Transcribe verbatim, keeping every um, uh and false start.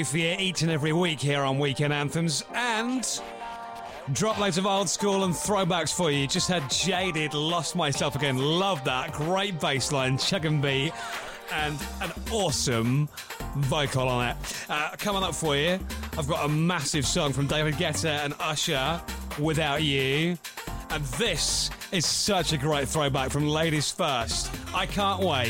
for you each and every week here on Weekend Anthems, and drop loads of old school and throwbacks for you. Just had Jaded, Lost Myself Again. Love that. Great bass line, chug and beat, and an awesome vocal on it. Uh, coming up for you, I've got a massive song from David Guetta and Usher, Without You. And this is such a great throwback from Ladies First. I can't wait.